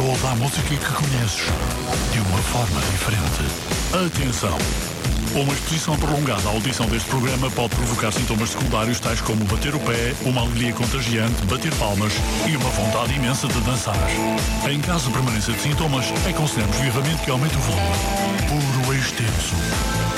toda a música que conheces, de uma forma diferente. Atenção! Uma exposição prolongada à audição deste programa pode provocar sintomas secundários tais como bater o pé, uma alegria contagiante, bater palmas e uma vontade imensa de dançar. Em caso de permanência de sintomas, aconselhamos vivamente que aumente o volume. Puro extenso.